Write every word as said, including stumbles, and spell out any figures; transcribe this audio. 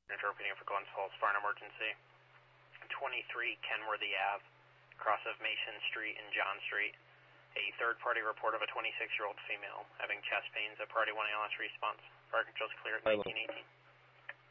Interpreting for Glens Falls Fire and Emergency. twenty-three Kenworthy Ave, cross of Mason Street and John Street. A third-party report of a twenty-six-year-old female having chest pains. A priority one A L S response. Fire control's clear at nineteen eighteen.